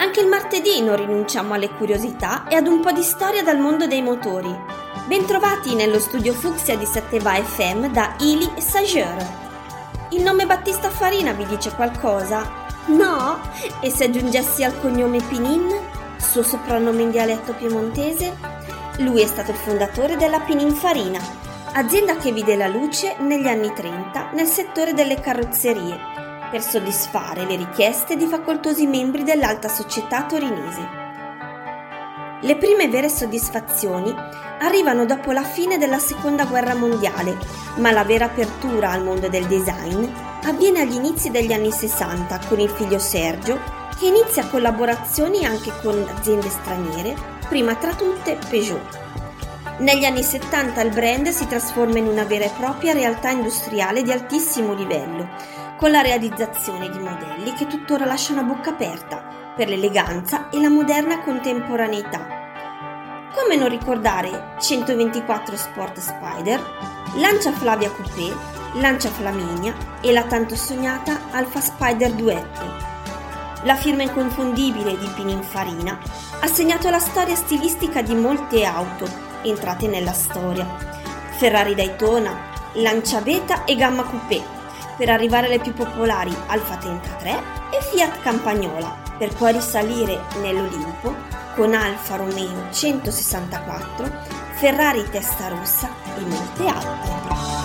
Anche il martedì non rinunciamo alle curiosità e ad un po' di storia dal mondo dei motori. Bentrovati nello studio Fucsia di 7va FM da Ili e Sager. Il nome Battista Farina vi dice qualcosa? No? E se aggiungessi al cognome Pinin, suo soprannome in dialetto piemontese? Lui è stato il fondatore della Pininfarina, azienda che vide la luce negli anni 30 nel settore delle carrozzerie, per soddisfare le richieste di facoltosi membri dell'alta società torinese. Le prime vere soddisfazioni arrivano dopo la fine della Seconda Guerra Mondiale, ma la vera apertura al mondo del design avviene agli inizi degli anni 60 con il figlio Sergio, che inizia collaborazioni anche con aziende straniere, prima tra tutte Peugeot. Negli anni 70 il brand si trasforma in una vera e propria realtà industriale di altissimo livello, con la realizzazione di modelli che tuttora lasciano a bocca aperta per l'eleganza e la moderna contemporaneità. Come non ricordare 124 Sport Spider, Lancia Flavia Coupé, Lancia Flaminia e la tanto sognata Alfa Spider Duetto. La firma inconfondibile di Pininfarina ha segnato la storia stilistica di molte auto entrate nella storia: Ferrari Daytona, Lancia Beta e Gamma Coupé, per arrivare alle più popolari Alfa 33 e Fiat Campagnola, per poi risalire nell'Olimpo con Alfa Romeo 164, Ferrari Testarossa e molte altre.